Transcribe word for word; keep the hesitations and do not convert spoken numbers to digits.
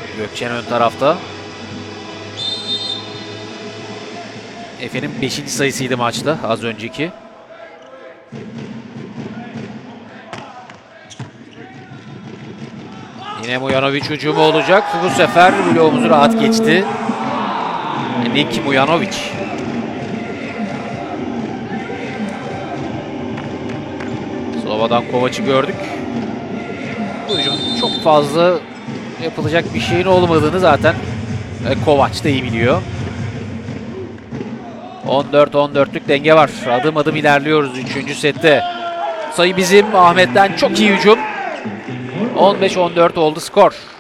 Gökçen ön tarafta. Efe'nin beşinci sayısıydı maçta az önceki. Yine Mujanovic hücumu olacak. Bu sefer bloğumuzu rahat geçti. Nik Mujanovic. Slova'dan Kovac'ı gördük. Bu hücum çok fazla yapılacak bir şeyin olmadığını zaten Kovac da iyi biliyor. on dört on dörtlük denge var. Adım adım ilerliyoruz üçüncü sette. Sayı bizim. Ahmet'ten çok iyi hücum. on beş on dört oldu skor.